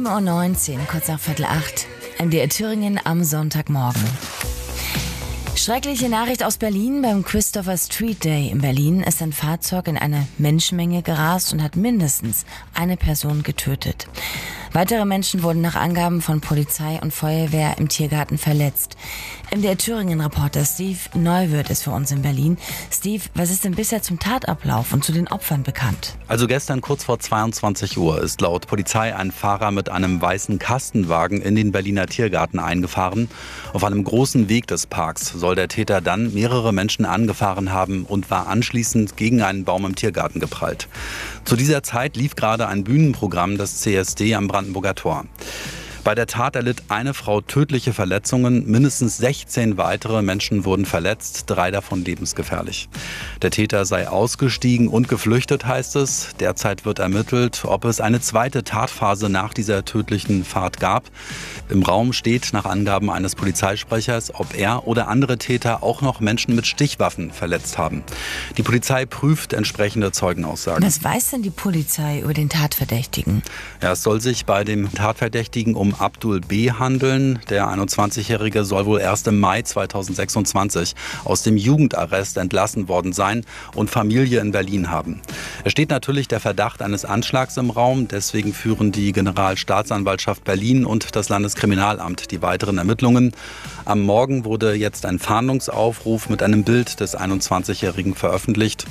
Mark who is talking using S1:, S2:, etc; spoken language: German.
S1: 7:19 Uhr, kurz nach 7:15 MDR Thüringen am Sonntagmorgen. Schreckliche Nachricht aus Berlin. Beim Christopher Street Day in Berlin ist ein Fahrzeug in eine Menschenmenge gerast und hat mindestens eine Person getötet. Weitere Menschen wurden nach Angaben von Polizei und Feuerwehr im Tiergarten verletzt. MDR Thüringen-Reporter Steve Neuwirth ist für uns in Berlin. Steve, was ist denn bisher zum Tatablauf und zu den Opfern bekannt?
S2: Also gestern kurz vor 22 Uhr ist laut Polizei ein Fahrer mit einem weißen Kastenwagen in den Berliner Tiergarten eingefahren. Auf einem großen Weg des Parks soll der Täter dann mehrere Menschen angefahren haben und war anschließend gegen einen Baum im Tiergarten geprallt. Zu dieser Zeit lief gerade ein Bühnenprogramm des CSD am Brandenburger Tor. Bei der Tat erlitt eine Frau tödliche Verletzungen, mindestens 16 weitere Menschen wurden verletzt, 3 davon lebensgefährlich. Der Täter sei ausgestiegen und geflüchtet, heißt es. Derzeit wird ermittelt, ob es eine zweite Tatphase nach dieser tödlichen Fahrt gab. Im Raum steht nach Angaben eines Polizeisprechers, ob er oder andere Täter auch noch Menschen mit Stichwaffen verletzt haben. Die Polizei prüft entsprechende Zeugenaussagen.
S1: Was weiß denn die Polizei über den Tatverdächtigen?
S2: Ja, es soll sich bei dem Tatverdächtigen um Abdul B. handeln. Der 21-Jährige soll wohl erst im Mai 2026 aus dem Jugendarrest entlassen worden sein und Familie in Berlin haben. Es steht natürlich der Verdacht eines Anschlags im Raum. Deswegen führen die Generalstaatsanwaltschaft Berlin und das Landeskriminalamt die weiteren Ermittlungen. Am Morgen wurde jetzt ein Fahndungsaufruf mit einem Bild des 21-Jährigen veröffentlicht.